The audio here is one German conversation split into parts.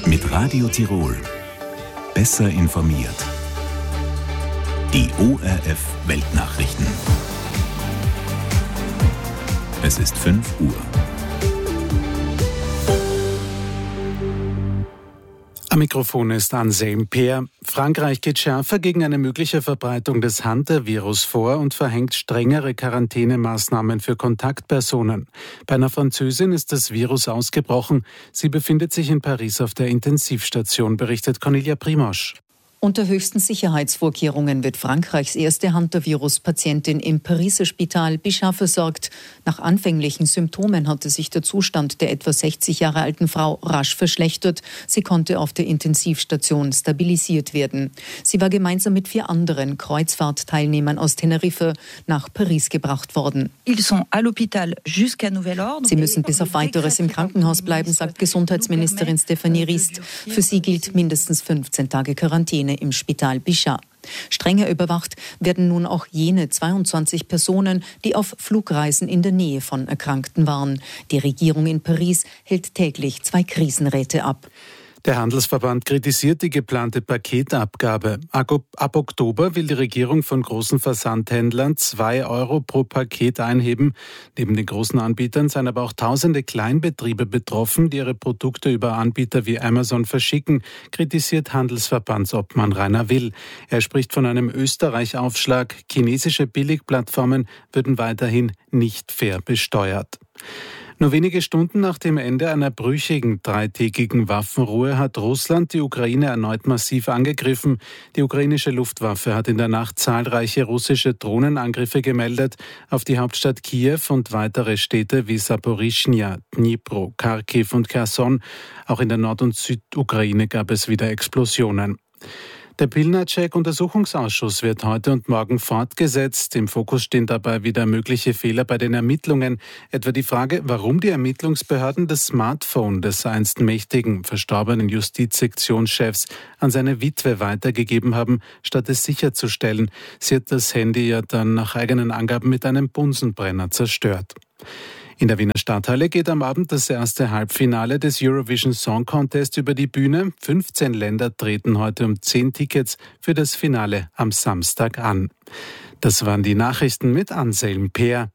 Mit Radio Tirol. Besser informiert. Die ORF Weltnachrichten. Es ist 5 Uhr. Am Mikrofon ist Anselm Peer. Frankreich geht schärfer gegen eine mögliche Verbreitung des Hunter-Virus vor und verhängt strengere Quarantänemaßnahmen für Kontaktpersonen. Bei einer Französin ist das Virus ausgebrochen. Sie befindet sich in Paris auf der Intensivstation, berichtet Cornelia Primosch. Unter höchsten Sicherheitsvorkehrungen wird Frankreichs erste Hantavirus-Patientin im Pariser Spital Bichat versorgt. Nach anfänglichen Symptomen hatte sich der Zustand der etwa 60 Jahre alten Frau rasch verschlechtert. Sie konnte auf der Intensivstation stabilisiert werden. Sie war gemeinsam mit 4 anderen Kreuzfahrtteilnehmern aus Teneriffa nach Paris gebracht worden. Sie müssen bis auf Weiteres im Krankenhaus bleiben, sagt Gesundheitsministerin Stéphanie Rist. Für sie gilt mindestens 15 Tage Quarantäne im Spital Bichat. Strenger überwacht werden nun auch jene 22 Personen, die auf Flugreisen in der Nähe von Erkrankten waren. Die Regierung in Paris hält täglich 2 Krisenräte ab. Der Handelsverband kritisiert die geplante Paketabgabe. Ab Oktober will die Regierung von großen Versandhändlern 2 Euro pro Paket einheben. Neben den großen Anbietern seien aber auch tausende Kleinbetriebe betroffen, die ihre Produkte über Anbieter wie Amazon verschicken, kritisiert Handelsverbandsobmann Rainer Will. Er spricht von einem Österreich-Aufschlag. Chinesische Billigplattformen würden weiterhin nicht fair besteuert. Nur wenige Stunden nach dem Ende einer brüchigen 3-tägigen Waffenruhe hat Russland die Ukraine erneut massiv angegriffen. Die ukrainische Luftwaffe hat in der Nacht zahlreiche russische Drohnenangriffe gemeldet auf die Hauptstadt Kiew und weitere Städte wie Saporischschja, Dnipro, Kharkiv und Cherson. Auch in der Nord- und Südukraine gab es wieder Explosionen. Der Pilnacek-Untersuchungsausschuss wird heute und morgen fortgesetzt. Im Fokus stehen dabei wieder mögliche Fehler bei den Ermittlungen. Etwa die Frage, warum die Ermittlungsbehörden das Smartphone des einst mächtigen, verstorbenen Justizsektionschefs an seine Witwe weitergegeben haben, statt es sicherzustellen. Sie hat das Handy ja dann nach eigenen Angaben mit einem Bunsenbrenner zerstört. In der Wiener Stadthalle geht am Abend das erste Halbfinale des Eurovision Song Contest über die Bühne. 15 Länder treten heute um 10 Tickets für das Finale am Samstag an. Das waren die Nachrichten mit Anselm Peer.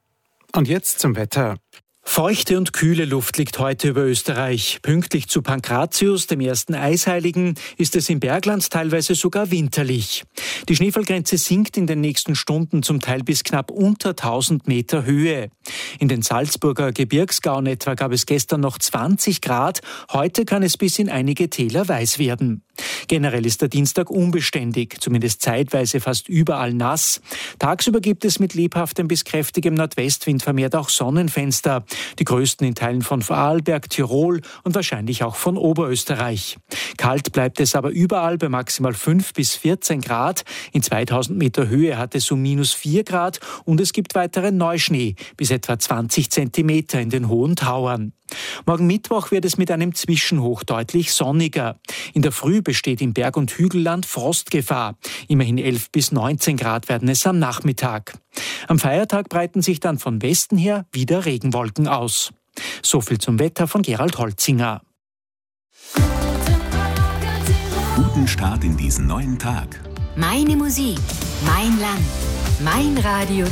Und jetzt zum Wetter. Feuchte und kühle Luft liegt heute über Österreich. Pünktlich zu Pankratius, dem ersten Eisheiligen, ist es im Bergland teilweise sogar winterlich. Die Schneefallgrenze sinkt in den nächsten Stunden zum Teil bis knapp unter 1000 Meter Höhe. In den Salzburger Gebirgsgauen etwa gab es gestern noch 20 Grad. Heute kann es bis in einige Täler weiß werden. Generell ist der Dienstag unbeständig, zumindest zeitweise fast überall nass. Tagsüber gibt es mit lebhaftem bis kräftigem Nordwestwind vermehrt auch Sonnenfenster. Die größten in Teilen von Vorarlberg, Tirol und wahrscheinlich auch von Oberösterreich. Kalt bleibt es aber überall bei maximal 5 bis 14 Grad. In 2000 Meter Höhe hat es um -4 Grad und es gibt weiteren Neuschnee bis etwa 20 Zentimeter in den hohen Tauern. Morgen Mittwoch wird es mit einem Zwischenhoch deutlich sonniger. In der Früh besteht im Berg- und Hügelland Frostgefahr. Immerhin 11 bis 19 Grad werden es am Nachmittag. Am Feiertag breiten sich dann von Westen her wieder Regenwolken aus. So viel zum Wetter von Gerald Holzinger. Guten Start in diesen neuen Tag. Meine Musik, mein Land, mein Radio